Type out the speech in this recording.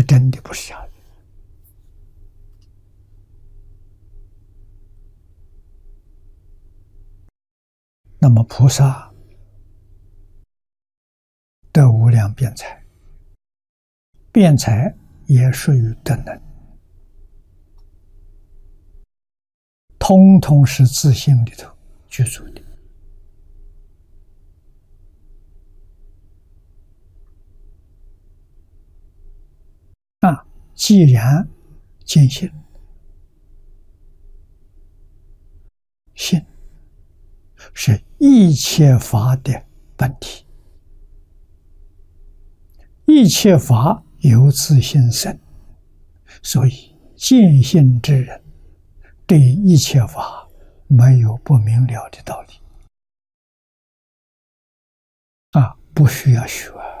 真的，不是假的。那么菩萨得无量辩才，辩才也属于德能，通通是自性里头具足的。既然见性，性是一切法的本体，一切法由自性生，所以见性之人对一切法没有不明了的道理不需要学。